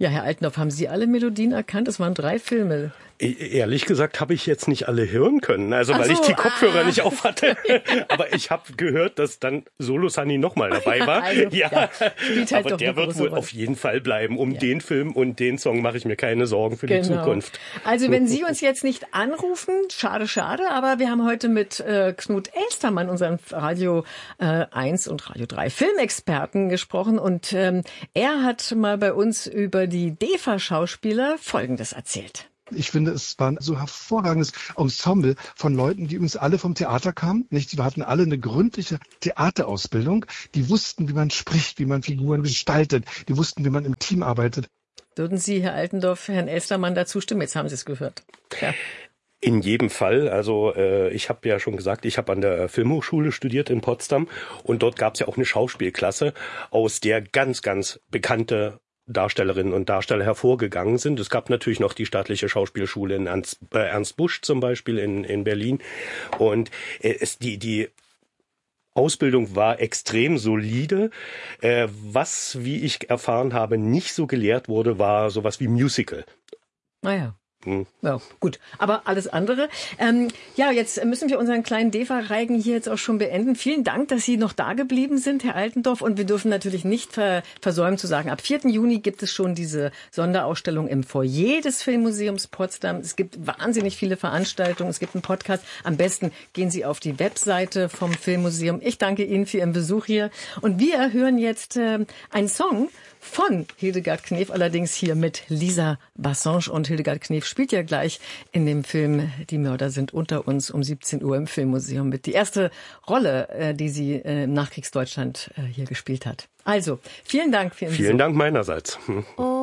Ja, Herr Altendorf, haben Sie alle Melodien erkannt? Es waren 3 Filme. Ehrlich gesagt habe ich jetzt nicht alle hören können, weil ich die Kopfhörer nicht auf hatte. Aber ich habe gehört, dass dann Solo Sunny nochmal dabei war. Spielt halt aber doch der wird wohl Rolle. auf jeden Fall bleiben. Den Film und den Song mache ich mir keine Sorgen für die Zukunft. Also wenn Sie uns jetzt nicht anrufen, schade, aber wir haben heute mit Knut Elstermann, unseren Radio 1 und Radio 3 Filmexperten gesprochen und er hat mal bei uns über die DEFA-Schauspieler Folgendes erzählt. Ich finde, es war ein so hervorragendes Ensemble von Leuten, die übrigens alle vom Theater kamen. Nicht? Die hatten alle eine gründliche Theaterausbildung. Die wussten, wie man spricht, wie man Figuren gestaltet. Die wussten, wie man im Team arbeitet. Würden Sie, Herr Altendorf, Herrn Elstermann dazu stimmen? Jetzt haben Sie es gehört. Ja. In jedem Fall. Also ich habe ja schon gesagt, ich habe an der Filmhochschule studiert in Potsdam und dort gab es ja auch eine Schauspielklasse, aus der ganz, ganz bekannte Darstellerinnen und Darsteller hervorgegangen sind. Es gab natürlich noch die staatliche Schauspielschule in Ernst Busch zum Beispiel in Berlin. Und die Ausbildung war extrem solide. Was, wie ich erfahren habe, nicht so gelehrt wurde, war sowas wie Musical. Naja. Ja, gut. Aber alles andere. Jetzt müssen wir unseren kleinen DEFA-Reigen hier jetzt auch schon beenden. Vielen Dank, dass Sie noch da geblieben sind, Herr Altendorf. Und wir dürfen natürlich nicht versäumen zu sagen, ab 4. Juni gibt es schon diese Sonderausstellung im Foyer des Filmmuseums Potsdam. Es gibt wahnsinnig viele Veranstaltungen. Es gibt einen Podcast. Am besten gehen Sie auf die Webseite vom Filmmuseum. Ich danke Ihnen für Ihren Besuch hier. Und wir hören jetzt einen Song von Hildegard Knef, allerdings hier mit Lisa Bassange. Und Hildegard Knef spielt ja gleich in dem Film Die Mörder sind unter uns um 17 Uhr im Filmmuseum mit. Die erste Rolle, die sie im Nachkriegsdeutschland hier gespielt hat. Also, vielen Dank für Ihren Besuch. Vielen Dank meinerseits. Oh.